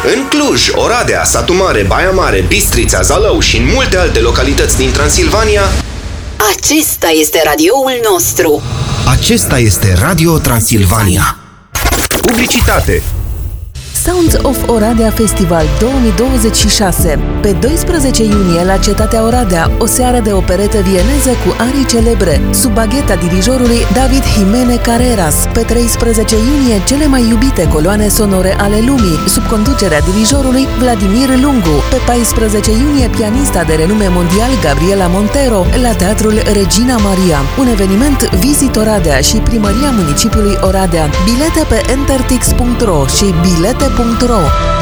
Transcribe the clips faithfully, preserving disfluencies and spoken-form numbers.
În Cluj, Oradea, Satu Mare, Baia Mare, Bistrița, Zalău și în multe alte localități din Transilvania, acesta este radioul nostru. acesta este Radio Transilvania. Publicitate. Sounds of Oradea Festival două mii douăzeci și șase. Pe doisprezece iunie la Cetatea Oradea, o seară de operetă vieneză cu arii celebre, sub bagheta dirijorului David Jimene Carreras. Pe treisprezece iunie, cele mai iubite coloane sonore ale lumii, sub conducerea dirijorului Vladimir Lungu. Pe paisprezece iunie, pianista de renume mondial Gabriela Montero la Teatrul Regina Maria. Un eveniment Visit Oradea și Primăria Municipiului Oradea. Bilete pe entertix punct ro și bilete punct ro.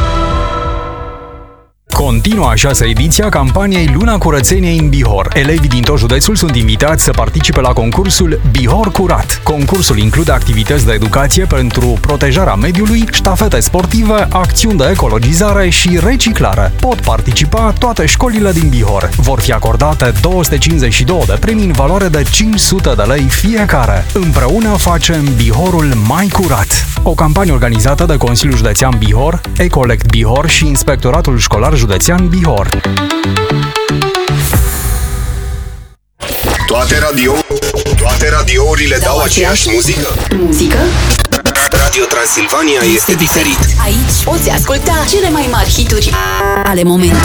Continuă a șasea ediție a campaniei Luna Curățeniei în Bihor. Elevii din tot județul sunt invitați să participe la concursul Bihor Curat. Concursul include activități de educație pentru protejarea mediului, ștafete sportive, acțiuni de ecologizare și reciclare. Pot participa toate școlile din Bihor. Vor fi acordate două sute cincizeci și doi de premii în valoare de cinci sute de lei fiecare. Împreună facem Bihorul mai curat. O campanie organizată de Consiliul Județean Bihor, Ecolect Bihor și Inspectoratul Școlar Județean Bihor. Toate radio, toate radiourile dau aceeași muzică. Muzică? Radio Transilvania este diferit. Aici poți asculta cele mai mari hituri ale momentului.